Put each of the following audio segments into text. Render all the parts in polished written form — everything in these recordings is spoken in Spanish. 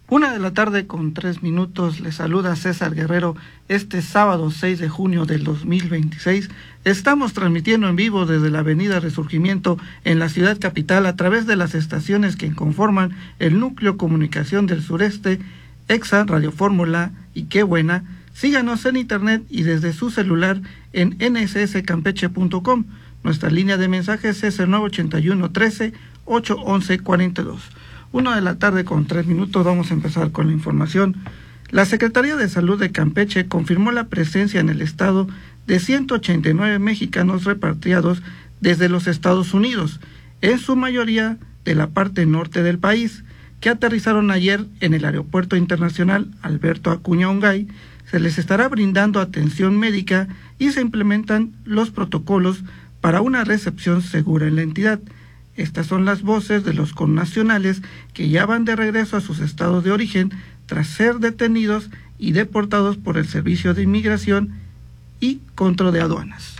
1:03 les saluda César Guerrero. Este sábado 6 de junio del 2026 estamos transmitiendo en vivo desde la avenida Resurgimiento en la ciudad capital a través de las estaciones que conforman el Núcleo Comunicación del Sureste, EXA, Radio Fórmula y Qué Buena. Síganos en internet y desde su celular en nsscampeche.com. Nuestra línea de mensajes es el 981 13 811 42. 1:03 vamos a empezar con la información. La Secretaría de Salud de Campeche confirmó la presencia en el estado de 189 mexicanos repatriados desde los Estados Unidos, en su mayoría de la parte norte del país, que aterrizaron ayer en el Aeropuerto Internacional Alberto Acuña Ongay. Se les estará brindando atención médica y se implementan los protocolos para una recepción segura en la entidad. Estas son las voces de los connacionales que ya van de regreso a sus estados de origen tras ser detenidos y deportados por el Servicio de Inmigración y Control de Aduanas.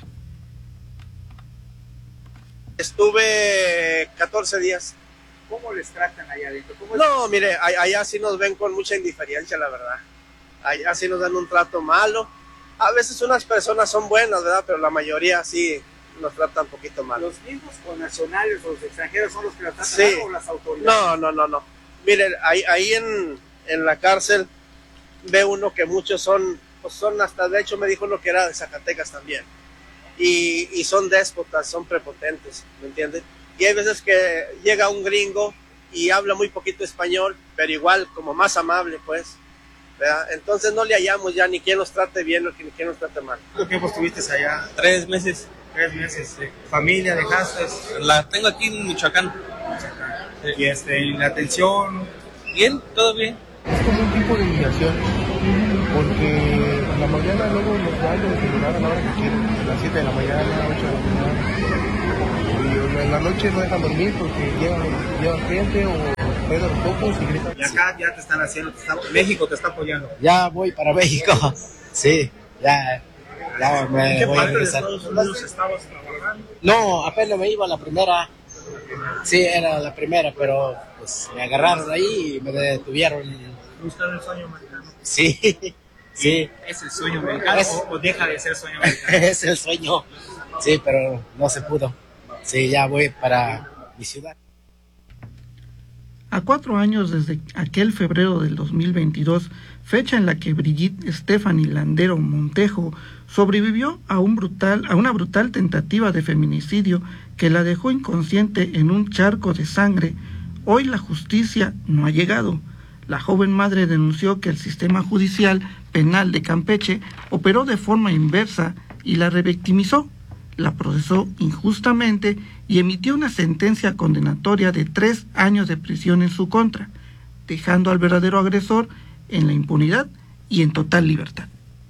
Estuve 14 días. ¿Cómo les tratan allá adentro? No, mire, allá sí nos ven con mucha indiferencia, la verdad. Allá sí nos dan un trato malo. A veces unas personas son buenas, ¿verdad? Pero la mayoría sí nos tratan un poquito mal. ¿Los mismos connacionales o los extranjeros son los que la tratan sí. mal o las autoridades? No. Miren, ahí en la cárcel ve uno que muchos son hasta, de hecho me dijo uno que era de Zacatecas también. Y son déspotas, son prepotentes, ¿me entienden? Y hay veces que llega un gringo y habla muy poquito español, pero igual como más amable, pues, ¿verdad? Entonces no le hallamos ya ni quien nos trate bien o ni quien nos trate mal. ¿Cuánto tiempo estuviste allá? 3 meses. 3 meses. ¿Familia dejaste? La tengo aquí en Michoacán. Sí. Y la atención. Bien, todo bien. Es como un tipo de inmigración, porque en la mañana luego los dan de celular a la hora que quieren, a las 7 de la mañana, 8 de la mañana. Y en la noche no dejan dormir porque llevan gente o pegan los pocos y gritan. Y acá ya te están haciendo, México te está apoyando. Ya voy para México, sí, ya me ¿En qué voy a parte de regresar. Estados Unidos estabas trabajando? No, apenas me iba a la primera. Sí, era la primera, pero pues me agarraron ahí y me detuvieron. ¿Buscando el sueño americano? Sí. ¿Es el sueño americano o deja de ser sueño americano? Es el sueño, sí, pero no se pudo. Sí, ya voy para mi ciudad. A 4 años desde aquel febrero del 2022, fecha en la que Brigitte Stephanie Landero Montejo sobrevivió a una brutal tentativa de feminicidio que la dejó inconsciente en un charco de sangre, hoy la justicia no ha llegado. La joven madre denunció que el sistema judicial penal de Campeche operó de forma inversa y la revictimizó, la procesó injustamente y emitió una sentencia condenatoria de 3 años de prisión en su contra, dejando al verdadero agresor en la impunidad y en total libertad.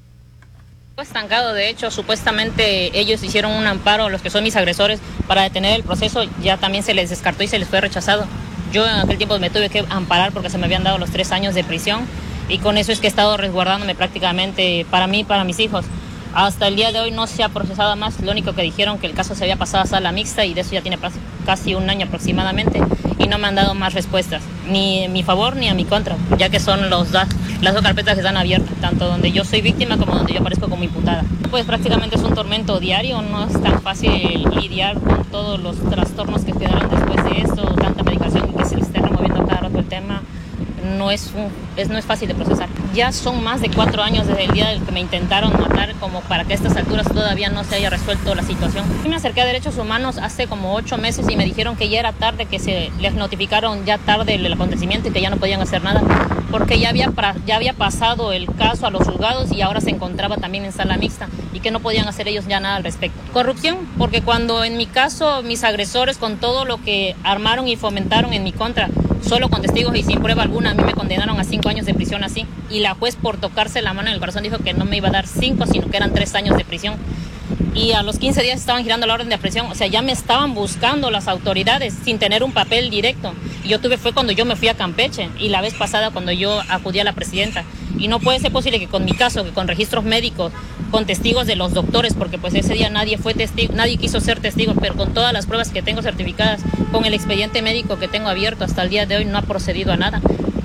Estancado, de hecho, supuestamente ellos hicieron un amparo, los que son mis agresores, para detener el proceso, ya también se les descartó y se les fue rechazado. Yo en aquel tiempo me tuve que amparar porque se me habían dado los 3 años de prisión y con eso es que he estado resguardándome prácticamente para mí y para mis hijos. Hasta el día de hoy no se ha procesado más, lo único que dijeron que el caso se había pasado a sala mixta y de eso ya tiene casi 1 año aproximadamente y no me han dado más respuestas, ni en mi favor ni a mi contra, ya que son las 2 carpetas que están abiertas, tanto donde yo soy víctima como donde yo aparezco como imputada. Pues prácticamente es un tormento diario, no es tan fácil lidiar con todos los trastornos que quedaron después de esto, tanta medicación y que se le esté removiendo cada rato el tema. No es fácil de procesar. Ya son más de 4 años desde el día del que me intentaron matar, como para que a estas alturas todavía no se haya resuelto la situación. Yo me acerqué a Derechos Humanos hace como 8 meses y me dijeron que ya era tarde, que se les notificaron ya tarde el acontecimiento y que ya no podían hacer nada, porque ya había pasado el caso a los juzgados y ahora se encontraba también en sala mixta y que no podían hacer ellos ya nada al respecto. Corrupción, porque cuando en mi caso mis agresores con todo lo que armaron y fomentaron en mi contra, solo con testigos y sin prueba alguna, a mí me condenaron a 5 años de prisión así. Y la juez por tocarse la mano en el corazón dijo que no me iba a dar 5, sino que eran 3 años de prisión. Y a los 15 días estaban girando la orden de aprehensión, o sea, ya me estaban buscando las autoridades sin tener un papel directo. Y fue cuando yo me fui a Campeche y la vez pasada cuando yo acudí a la presidenta. Y no puede ser posible que con mi caso, que con registros médicos, con testigos de los doctores, porque pues ese día nadie fue testigo, nadie quiso ser testigo, pero con todas las pruebas que tengo certificadas, con el expediente médico que tengo abierto hasta el día de hoy no ha procedido a nada.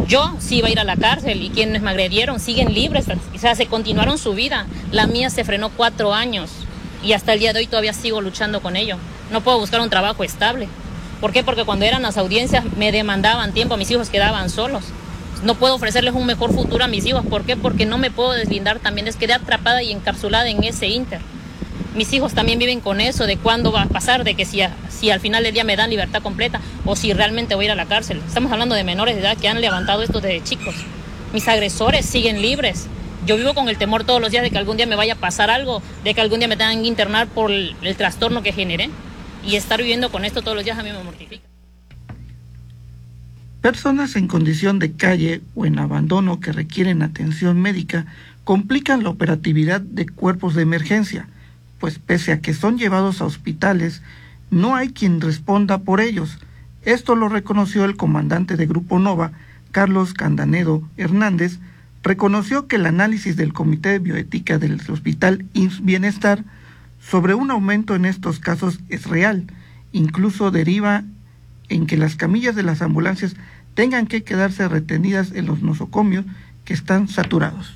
Yo sí iba a ir a la cárcel y quienes me agredieron siguen libres, o sea, se continuaron su vida. La mía se frenó 4 años y hasta el día de hoy todavía sigo luchando con ello. No puedo buscar un trabajo estable. ¿Por qué? Porque cuando eran las audiencias me demandaban tiempo, mis hijos quedaban solos. No puedo ofrecerles un mejor futuro a mis hijos. ¿Por qué? Porque no me puedo deslindar también. Quedé atrapada y encapsulada en ese inter. Mis hijos también viven con eso de cuándo va a pasar, de que si al final del día me dan libertad completa o si realmente voy a ir a la cárcel. Estamos hablando de menores de edad que han levantado esto desde chicos. Mis agresores siguen libres. Yo vivo con el temor todos los días de que algún día me vaya a pasar algo, de que algún día me tengan que internar por el trastorno que generé. Y estar viviendo con esto todos los días a mí me mortifica. Personas en condición de calle o en abandono que requieren atención médica complican la operatividad de cuerpos de emergencia, pues pese a que son llevados a hospitales, no hay quien responda por ellos. Esto lo reconoció el comandante de Grupo Nova, Carlos Candanedo Hernández. Reconoció que el análisis del Comité de Bioética del Hospital IMSS Bienestar sobre un aumento en estos casos es real, incluso deriva en que las camillas de las ambulancias tengan que quedarse retenidas en los nosocomios que están saturados.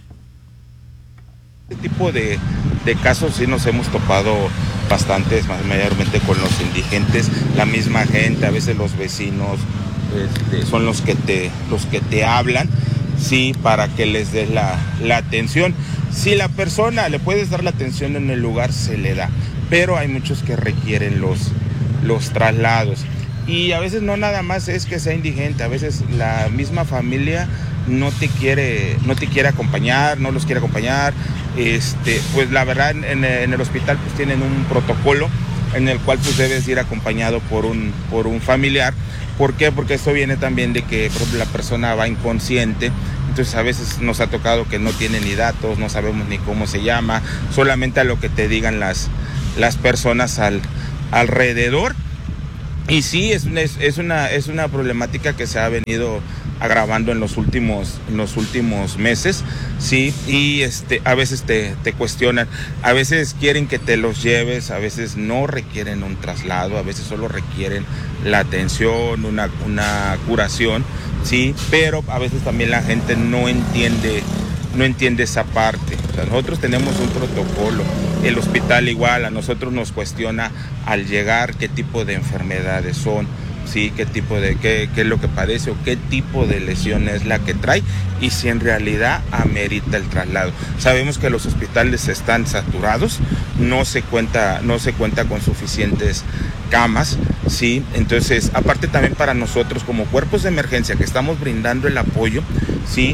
Este tipo de casos sí nos hemos topado bastantes, mayormente con los indigentes, la misma gente, a veces los vecinos son los que te hablan, sí, para que les des la atención. Si la persona le puedes dar la atención en el lugar, se le da, pero hay muchos que requieren los traslados. Y a veces no nada más es que sea indigente, a veces la misma familia no te quiere acompañar, no los quiere acompañar. Pues la verdad en el hospital pues tienen un protocolo en el cual pues debes ir acompañado por un familiar. ¿Por qué? Porque esto viene también de que, por ejemplo, la persona va inconsciente, entonces a veces nos ha tocado que no tiene ni datos, no sabemos ni cómo se llama, solamente a lo que te digan las personas alrededor. Y sí, es una problemática que se ha venido agravando en los últimos meses, sí, y a veces te cuestionan, a veces quieren que te los lleves, a veces no requieren un traslado, a veces solo requieren la atención, una curación, sí, pero a veces también la gente no entiende esa parte. O sea, nosotros tenemos un protocolo, el hospital igual, a nosotros nos cuestiona al llegar qué tipo de enfermedades son, sí, qué es lo que padece o qué tipo de lesión es la que trae y si en realidad amerita el traslado. Sabemos que los hospitales están saturados, no se cuenta con suficientes camas, sí, entonces aparte también para nosotros como cuerpos de emergencia que estamos brindando el apoyo, sí,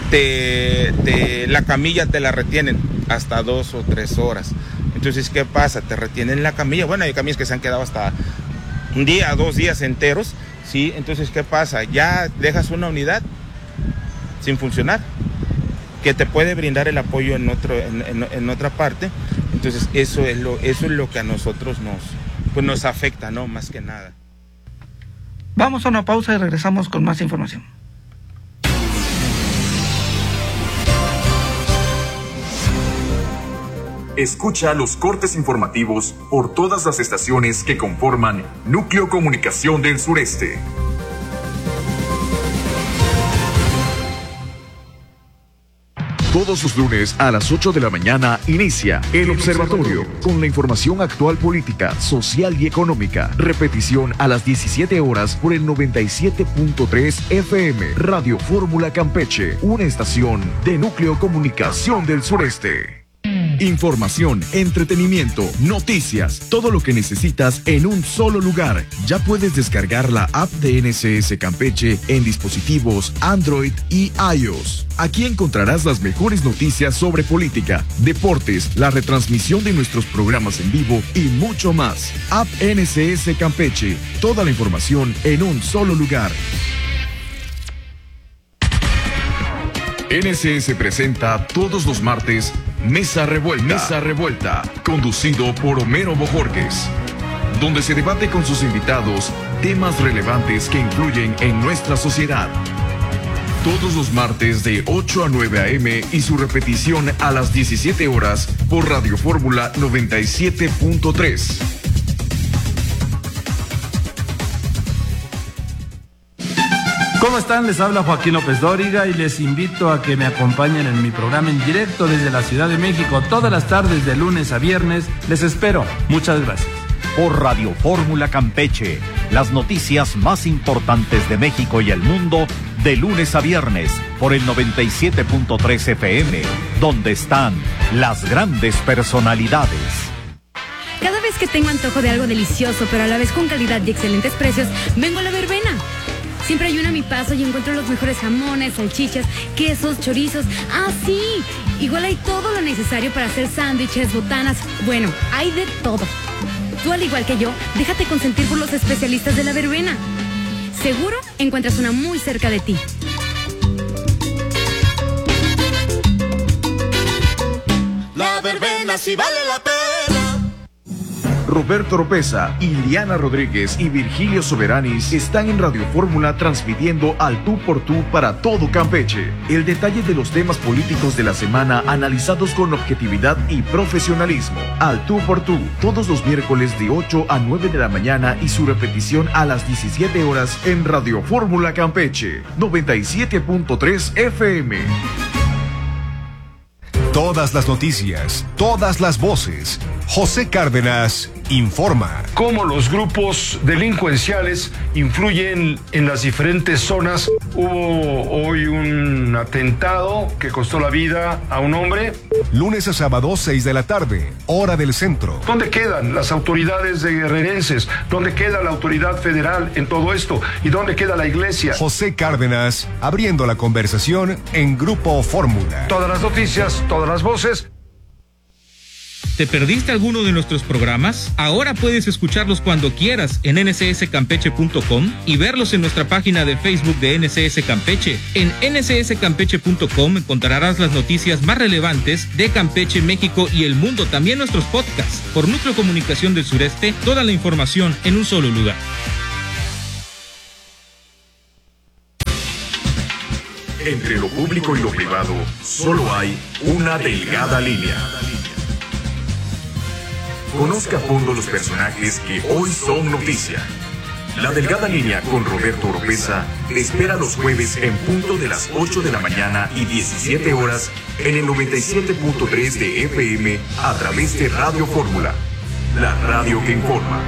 la camilla te la retienen hasta 2 o 3 horas. Entonces, ¿qué pasa? Te retienen la camilla. Bueno, hay camillas que se han quedado hasta un día, 2 días enteros, ¿sí? Entonces, ¿qué pasa? Ya dejas una unidad sin funcionar, que te puede brindar el apoyo en otra parte. Entonces, eso es lo que a nosotros nos afecta, ¿no? Más que nada. Vamos a una pausa y regresamos con más información. Escucha los cortes informativos por todas las estaciones que conforman Núcleo Comunicación del Sureste. Todos los lunes a las 8 de la mañana inicia El Observatorio con la información actual política, social y económica. Repetición a las 17 horas por el 97.3 FM Radio Fórmula Campeche, una estación de Núcleo Comunicación del Sureste. Información, entretenimiento, noticias, todo lo que necesitas en un solo lugar. Ya puedes descargar la app de NSS Campeche en dispositivos Android y iOS. Aquí encontrarás las mejores noticias sobre política, deportes, la retransmisión de nuestros programas en vivo y mucho más. App NSS Campeche, toda la información en un solo lugar. NSS presenta todos los martes Mesa Revuelta, conducido por Homero Bojorquez, donde se debate con sus invitados temas relevantes que influyen en nuestra sociedad. Todos los martes de 8 a 9 a.m. y su repetición a las 17 horas por Radio Fórmula 97.3. ¿Cómo están? Les habla Joaquín López Dóriga y les invito a que me acompañen en mi programa en directo desde la Ciudad de México todas las tardes de lunes a viernes. Les espero. Muchas gracias. Por Radio Fórmula Campeche, las noticias más importantes de México y el mundo de lunes a viernes por el 97.3 FM, donde están las grandes personalidades. Cada vez que tengo antojo de algo delicioso, pero a la vez con calidad y excelentes precios, vengo a La Verbena. Siempre hay una a mi paso y encuentro los mejores jamones, salchichas, quesos, chorizos. ¡Ah, sí! Igual hay todo lo necesario para hacer sándwiches, botanas. Bueno, hay de todo. Tú, al igual que yo, déjate consentir por los especialistas de La Verbena. Seguro encuentras una muy cerca de ti. La Verbena sí vale la pena. Roberto Oropeza, Iliana Rodríguez y Virgilio Soberanis están en Radio Fórmula transmitiendo al tú por tú para todo Campeche. El detalle de los temas políticos de la semana analizados con objetividad y profesionalismo. Al tú por tú, todos los miércoles de 8 a 9 de la mañana y su repetición a las 17 horas en Radio Fórmula Campeche, 97.3 FM. Todas las noticias, todas las voces. José Cárdenas informa. Cómo los grupos delincuenciales influyen en las diferentes zonas. Hubo hoy un atentado que costó la vida a un hombre. Lunes a sábado, 6 de la tarde, hora del centro. ¿Dónde quedan las autoridades guerrerenses? ¿Dónde queda la autoridad federal en todo esto? ¿Y dónde queda la iglesia? José Cárdenas, abriendo la conversación en Grupo Fórmula. Todas las noticias, todas las voces. ¿Te perdiste alguno de nuestros programas? Ahora puedes escucharlos cuando quieras en ncscampeche.com y verlos en nuestra página de Facebook de NCS Campeche. En ncscampeche.com encontrarás las noticias más relevantes de Campeche, México y el mundo, también nuestros podcasts. Por Núcleo Comunicación del Sureste, toda la información en un solo lugar. Entre lo público y lo privado, solo hay una delgada línea. Conozca a fondo los personajes que hoy son noticia. La delgada línea con Roberto Oropeza te espera los jueves en punto de las 8 de la mañana y 17 horas en el 97.3 de FM a través de Radio Fórmula, la radio que informa.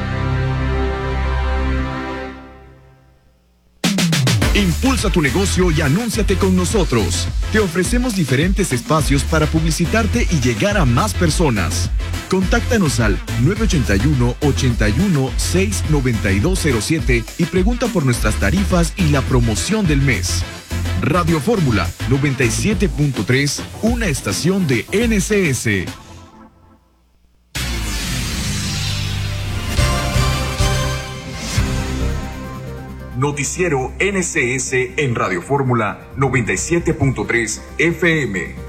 Impulsa tu negocio y anúnciate con nosotros. Te ofrecemos diferentes espacios para publicitarte y llegar a más personas. Contáctanos al 981-81-69207 y pregunta por nuestras tarifas y la promoción del mes. Radio Fórmula 97.3, una estación de NCS. Noticiero NCS en Radio Fórmula 97.3 FM.